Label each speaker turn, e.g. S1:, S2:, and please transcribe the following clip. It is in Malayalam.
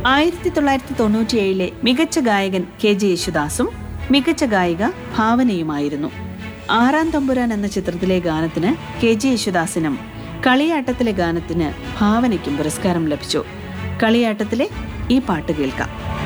S1: 1997 മികച്ച ഗായകൻ KJ യേശുദാസും മികച്ച ഗായിക ഭാവനയുമായിരുന്നു. ആറാം തമ്പുരാൻ എന്ന ചിത്രത്തിലെ ഗാനത്തിന് KJ യേശുദാസിനും കളിയാട്ടത്തിലെ ഗാനത്തിന് ഭാവനയ്ക്കും പുരസ്കാരം ലഭിച്ചു. കളിയാട്ടത്തിലെ ഈ പാട്ട് കേൾക്കാം.